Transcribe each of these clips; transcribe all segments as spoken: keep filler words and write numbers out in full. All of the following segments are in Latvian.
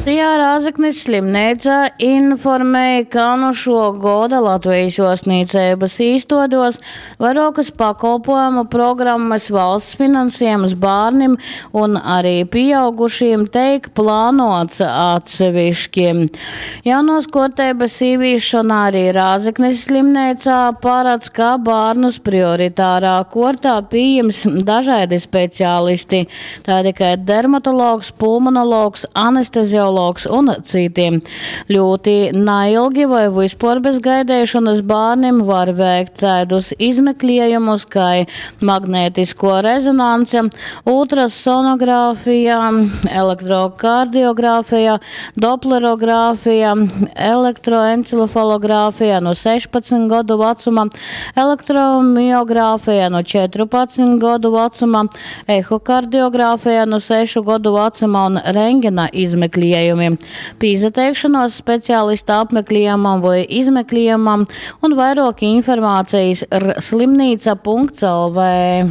Latvijā Rāzaknis slimnīca informēja, ka no šo gada Latvijas valstniecības izdodos vairākas pakalpojumu programmas valsts finansējums bērniem un arī pieaugušiem teik plānots atsevišķi. Jaunos kārtības ieviešana arī Rāzaknis slimnīcā paredz, ka bērnus prioritārā kārtā pieejams dažādi speciālisti, tādi kā dermatologs, pulmonologs, anesteziologs un citiem. Ļoti neilgi vai vispār bez gaidīšanas bērniem var veikt tādus izmeklējumus kā magnētisko rezonanci, ultrasonogrāfija, elektrokardiogrāfija, doplerogrāfija, elektroencefalogrāfija no sešpadsmit gadu vecuma, elektromiogrāfija no četrpadsmit gadu vecuma, ehokardiogrāfija no sešu gadu vecuma un rentgena izmeklējumi. Pīzateikšanos speciālista apmeklējumam vai izmeklējumam un vairāk informācijas r slimnīca punkts el vē.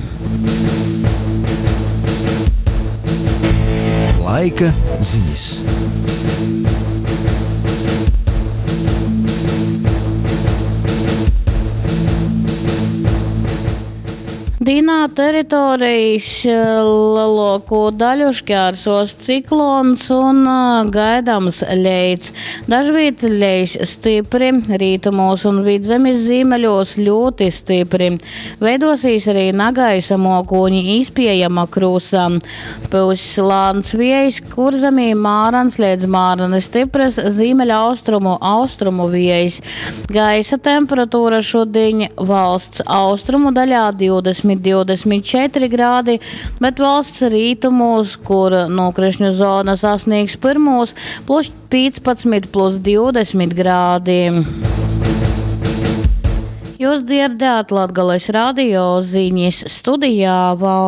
Laika ziņas. Dīnā teritorijas lielāko daļu šķērsos ciklons un gaidāms leids. Dažviet lejs stipri, rītumos un vidzemes ziemeļos ļoti stipri. Veidosīs arī nagaisa mokuņi izpējama krūsā. Pūs lāns vējs, kurzemī mārans līdz mārani stipras ziemeļa austrumu austrumu vējs. Gaisa temperatūra šodien valsts austrumu daļā divdesmit divdesmit četri grādi, bet valsts rītumos, kur nokrišņu zona sasniegs pirmos, plus piecpadsmit plus divdesmit grādi. Jūs dzirdējāt Latgales radio ziņas studijā.